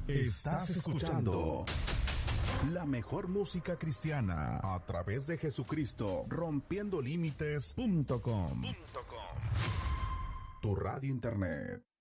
Estás escuchando la mejor música cristiana a través de Jesucristo, rompiendolímites.com. Tu radio internet.